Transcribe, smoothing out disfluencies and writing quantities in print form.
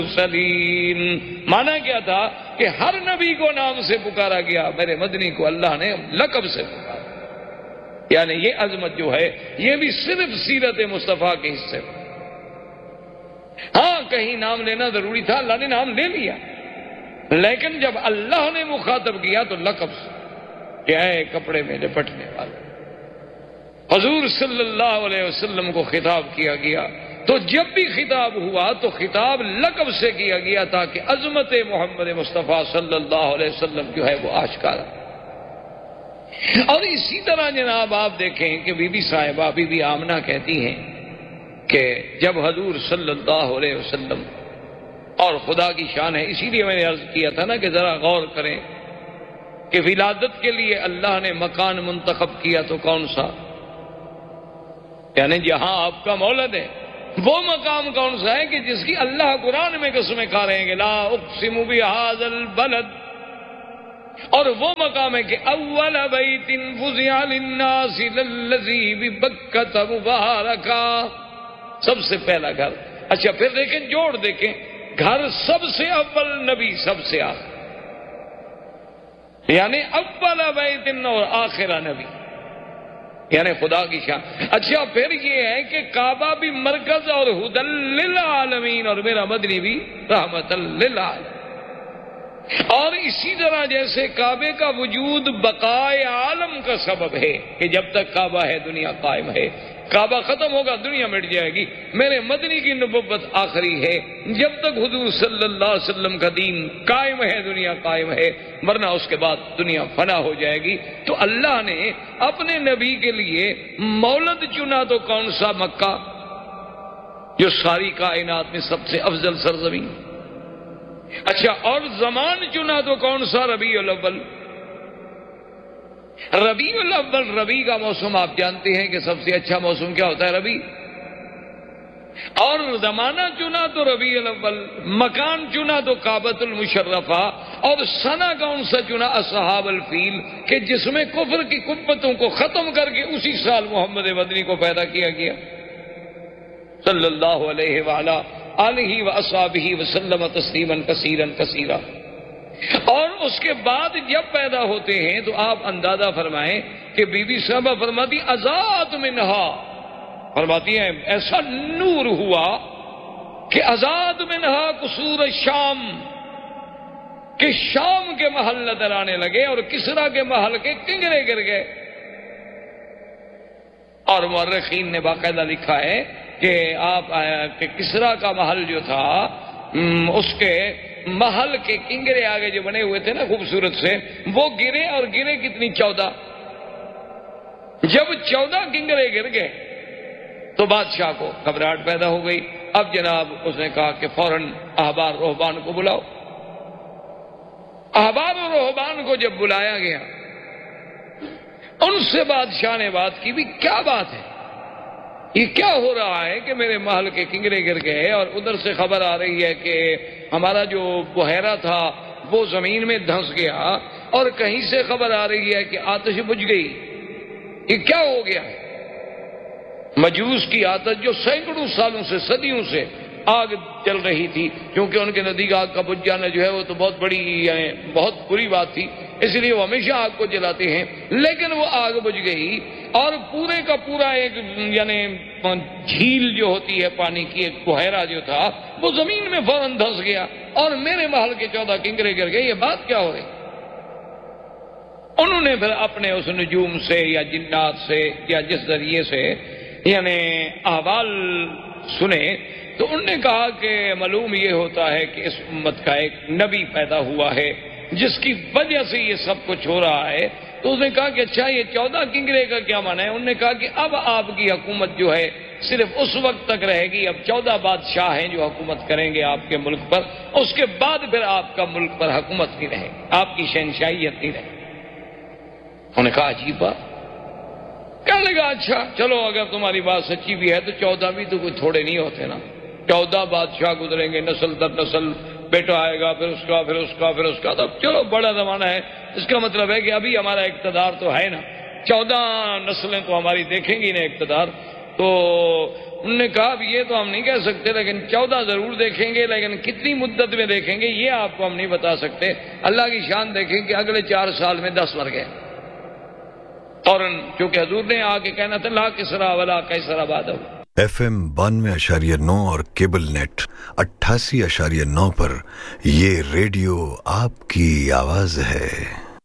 سلیم. مانا کیا تھا کہ ہر نبی کو نام سے پکارا گیا، میرے مدنی کو اللہ نے لقب سے پکارا. یعنی یہ عظمت جو ہے یہ بھی صرف سیرت مصطفیٰ کے حصے میں. ہاں کہیں نام لینا ضروری تھا، اللہ نے نام لے لیا، لیکن جب اللہ نے مخاطب کیا تو لقب سے کہ اے کپڑے میں لپٹنے والے. حضور صلی اللہ علیہ وسلم کو خطاب کیا گیا تو جب بھی خطاب ہوا تو خطاب لقب سے کیا گیا تاکہ عظمت محمد مصطفیٰ صلی اللہ علیہ وسلم جو ہے وہ آشکارا. اور اسی طرح جناب آپ دیکھیں کہ بی بی صاحبہ بی بی آمنہ کہتی ہیں کہ جب حضور صلی اللہ علیہ وسلم، اور خدا کی شان ہے، اسی لیے میں نے عرض کیا تھا نا کہ ذرا غور کریں کہ ولادت کے لیے اللہ نے مکان منتخب کیا تو کون سا؟ یعنی جہاں آپ کا مولد ہے وہ مقام کون سا ہے کہ جس کی اللہ قرآن میں قسمیں کھا رہے ہیں کہ لا اقسم بہذا البلد، اور وہ مقام ہے کہ اول بیت وضع للناس للذی ببکۃ مبارکا، سب سے پہلا گھر. اچھا پھر دیکھیں جوڑ دیکھیں، گھر سب سے اول، نبی سب سے آخر، یعنی اول بیت اور آخرہ نبی، یعنی خدا کی شان. اچھا پھر یہ ہے کہ کعبہ بھی مرکز اور ہدی للعالمین، اور میرا مدنی بھی رحمت للعالمین. اور اسی طرح جیسے کعبے کا وجود بقائے عالم کا سبب ہے کہ جب تک کعبہ ہے دنیا قائم ہے، کعبہ ختم ہوگا دنیا مٹ جائے گی. میرے مدنی کی نبوت آخری ہے، جب تک حضور صلی اللہ علیہ وسلم کا دین قائم ہے دنیا قائم ہے، ورنہ اس کے بعد دنیا فنا ہو جائے گی. تو اللہ نے اپنے نبی کے لیے مولد چنا تو کون سا؟ مکہ، جو ساری کائنات میں سب سے افضل سرزمین. اچھا اور زمان چنا تو کون سا؟ ربیع الاول. ربیع الاول، ربیع کا موسم آپ جانتے ہیں کہ سب سے اچھا موسم کیا ہوتا ہے؟ ربیع. اور زمانہ چنا تو ربیع الاول، مکان چنا تو کعبۃ المشرفہ، اور سنہ کون سا چنا؟ اصحاب الفیل، کہ جس میں کفر کی قوتوں کو ختم کر کے اسی سال محمد مدنی کو پیدا کیا گیا صلی اللہ علیہ وآلہ آلہ واصحابہ وسلم تسلیما کثیرا کثیرا. اور اس کے بعد جب پیدا ہوتے ہیں تو آپ اندازہ فرمائیں کہ بی بی صاحبہ فرماتی ازاد منہا، فرماتی ہیں ایسا نور ہوا کہ ازاد منہا قصور الشام، کہ شام کے محل نظر آنے لگے اور کسرا کے محل کے کنگرے گر گئے. اور مورخین نے باقاعدہ لکھا ہے کہ آپ کہ کسرا کا محل جو تھا اس کے محل کے کنگرے آگے جو بنے ہوئے تھے نا خوبصورت سے، وہ گرے، اور گرے کتنی؟ 14. جب 14 کنگرے گر گئے تو بادشاہ کو گھبراہٹ پیدا ہو گئی. اب جناب اس نے کہا کہ فوراً احبار رہبان کو بلاؤ. احبار و رہبان کو جب بلایا گیا ان سے بادشاہ نے بات کی، بھی کیا بات ہے، یہ کیا ہو رہا ہے کہ میرے محل کے کنگرے گر گئے، اور ادھر سے خبر آ رہی ہے کہ ہمارا جو بحیرہ تھا وہ زمین میں دھنس گیا، اور کہیں سے خبر آ رہی ہے کہ آتش بجھ گئی. یہ کیا ہو گیا؟ مجوس کی آتش جو سینکڑوں سالوں سے، صدیوں سے آگ جل رہی تھی، کیونکہ ان کے نزدیک آگ کا بجھ جانا جو ہے وہ تو بہت بڑی، یعنی بہت بری بات تھی، اس لیے وہ ہمیشہ آگ کو جلاتے ہیں. لیکن وہ آگ بجھ گئی اور پورے کا پورا ایک یعنی جھیل جو ہوتی ہے پانی کی، ایک بحیرہ جو تھا وہ زمین میں فوراً دھنس گیا، اور میرے محل کے 14 کنگرے گر گئے. یہ بات کیا ہو رہی؟ انہوں نے پھر اپنے اس نجوم سے یا جنات سے یا جس ذریعے سے یعنی احوال سنے تو انہوں نے کہا کہ معلوم یہ ہوتا ہے کہ اس امت کا ایک نبی پیدا ہوا ہے جس کی وجہ سے یہ سب کچھ ہو رہا ہے. تو اس نے کہا کہ اچھا یہ 14 کنگرے کا کیا معنی ہے؟ انہوں نے کہا کہ اب آپ کی حکومت جو ہے صرف اس وقت تک رہے گی، اب 14 بادشاہ ہیں جو حکومت کریں گے آپ کے ملک پر، اس کے بعد پھر آپ کا ملک پر حکومت نہیں رہے گی، آپ کی شہنشاہیت نہیں رہے گی. انہوں نے کہا عجیب بات. کہنے لگا اچھا چلو اگر تمہاری بات سچی بھی ہے تو 14 بھی تو کوئی تھوڑے نہیں ہوتے نا، 14 بادشاہ گزریں گے، نسل در نسل، بیٹا آئے گا پھر اس کا پھر اس کا پھر اس کا، تو چلو بڑا زمانہ ہے. اس کا مطلب ہے کہ ابھی ہمارا اقتدار تو ہے نا، 14 نسلیں تو ہماری دیکھیں گی نا اقتدار. تو انہوں نے کہا اب یہ تو ہم نہیں کہہ سکتے، لیکن 14 ضرور دیکھیں گے، لیکن کتنی مدت میں دیکھیں گے یہ آپ کو ہم نہیں بتا سکتے۔ اللہ کی شان دیکھیں کہ اگلے 4 سال میں 10 مر گئے، اور چونکہ حضور نے آ کے کہنا تھا لا کسرا ولا قیصر بعدہ۔ FM 92.9 اور کیبل نیٹ 88.9 پر یہ ریڈیو آپ کی آواز ہے۔